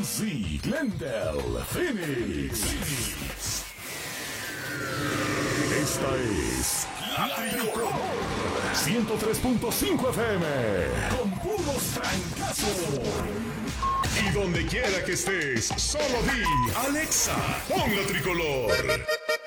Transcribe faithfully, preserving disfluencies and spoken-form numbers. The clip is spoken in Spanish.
Z, Glendale, Phoenix. Esta es La Tricolor ciento tres punto cinco F M con puros trancazos. Y donde quiera que estés, solo di Alexa, pon La Tricolor.